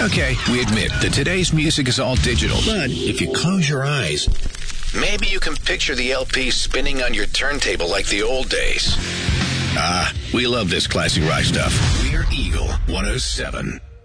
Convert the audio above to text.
Okay, we admit that today's music is all digital. But if you close your eyes, maybe you can picture the LP spinning on your turntable like the old days. We love this classic rock stuff. We're Eagle 107.